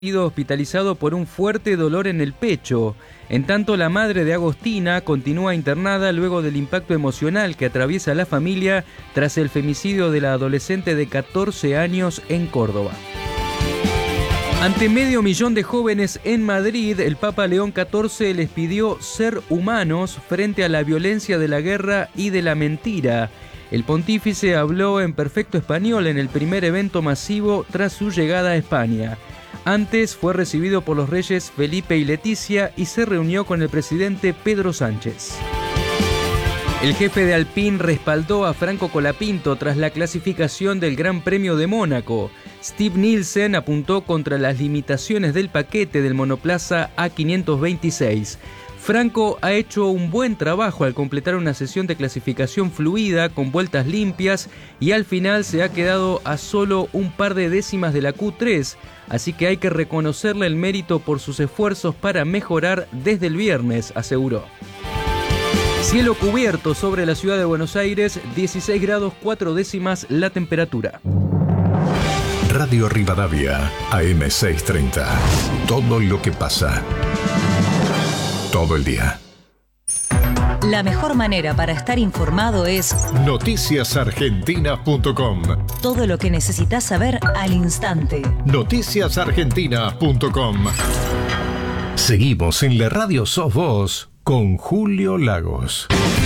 sido hospitalizado por un fuerte dolor en el pecho. En tanto, la madre de Agostina continúa internada luego del impacto emocional que atraviesa la familia tras el femicidio de la adolescente de 14 años en Córdoba. Ante 500.000 de jóvenes en Madrid, el Papa León XIV les pidió ser humanos frente a la violencia de la guerra y de la mentira. El pontífice habló en perfecto español en el primer evento masivo tras su llegada a España. Antes fue recibido por los reyes Felipe y Leticia y se reunió con el presidente Pedro Sánchez. El jefe de Alpine respaldó a Franco Colapinto tras la clasificación del Gran Premio de Mónaco. Steve Nielsen apuntó contra las limitaciones del paquete del monoplaza A526. Franco ha hecho un buen trabajo al completar una sesión de clasificación fluida con vueltas limpias y al final se ha quedado a solo un par de décimas de la Q3, así que hay que reconocerle el mérito por sus esfuerzos para mejorar desde el viernes, aseguró. Cielo cubierto sobre la ciudad de Buenos Aires, 16 grados 4 décimas la temperatura. Radio Rivadavia, AM630. Todo lo que pasa. Todo el día. La mejor manera para estar informado es noticiasargentina.com. Todo lo que necesitas saber al instante. Noticiasargentina.com. Seguimos en la radio Sos Vos con Julio Lagos.